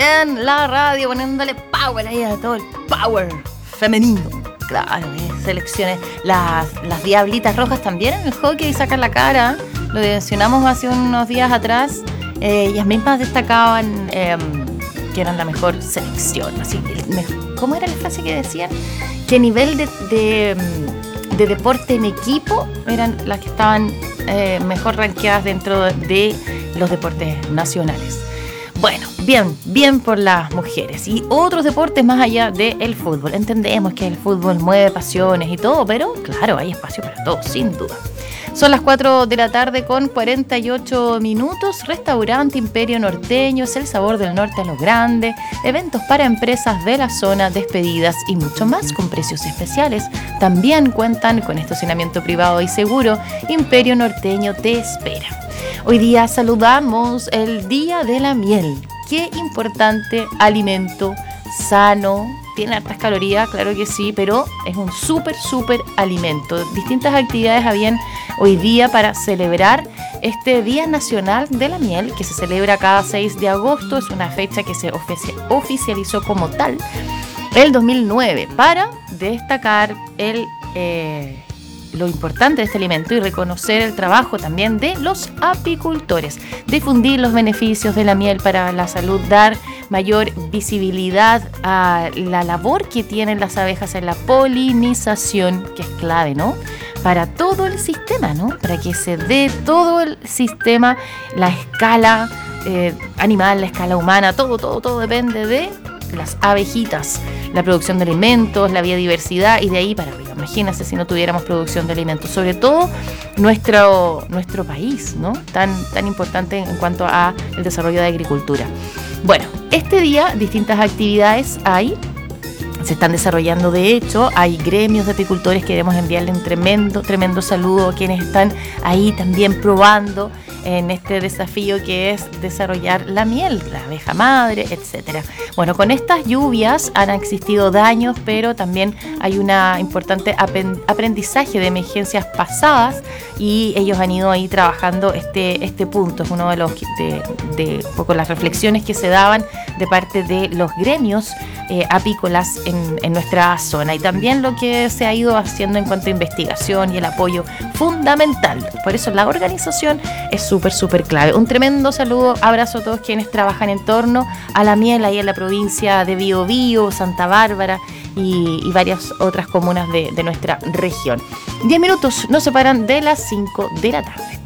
en la radio, poniéndole power ahí a todo el power femenino. Claro, selecciones. Las Diablitas Rojas también en el hockey sacan la cara. Lo mencionamos hace unos días atrás. Ellas mismas destacaban que eran la mejor selección. Así, ¿cómo era la frase que decían? Que nivel de deporte en equipo eran las que estaban mejor rankeadas dentro de los deportes nacionales. Bueno, bien por las mujeres. Y otros deportes más allá del fútbol. Entendemos que el fútbol mueve pasiones y todo, pero claro, hay espacio para todo, sin duda. Son las 4 de la tarde con 48 minutos. Restaurante Imperio Norteño, es el sabor del norte a lo grande. Eventos para empresas de la zona, despedidas y mucho más con precios especiales. También cuentan con estacionamiento privado y seguro. Imperio Norteño te espera. Hoy día saludamos el Día de la Miel. Qué importante alimento sano. Tiene hartas calorías, claro que sí, pero es un súper alimento. Distintas actividades habían hoy día para celebrar este Día Nacional de la Miel, que se celebra cada 6 de agosto. Es una fecha que se oficializó como tal el 2009 para destacar lo importante de este alimento y reconocer el trabajo también de los apicultores, difundir los beneficios de la miel para la salud, dar mayor visibilidad a la labor que tienen las abejas en la polinización, que es clave, ¿no? Para todo el sistema, ¿no? Para que se dé todo el sistema, la escala animal, la escala humana, todo depende de las abejitas, la producción de alimentos, la biodiversidad y de ahí para arriba. Imagínense si no tuviéramos producción de alimentos, sobre todo nuestro país, ¿no? Tan importante en cuanto a el desarrollo de agricultura. Bueno, este día distintas actividades se están desarrollando. De hecho, hay gremios de apicultores. Queremos enviarle un tremendo saludo a quienes están ahí también probando en este desafío que es desarrollar la miel, la abeja madre, etcétera. Bueno, con estas lluvias han existido daños, pero también hay una importante aprendizaje de emergencias pasadas y ellos han ido ahí trabajando este punto. Es uno de los de poco las reflexiones que se daban de parte de los gremios apícolas en nuestra zona, y también lo que se ha ido haciendo en cuanto a investigación y el apoyo fundamental. Por eso la organización es súper clave. Un tremendo saludo, abrazo a todos quienes trabajan en torno a la miel ahí en la provincia de Biobío, Santa Bárbara y varias otras comunas de nuestra región. 10 minutos nos separan de las 5 de la tarde.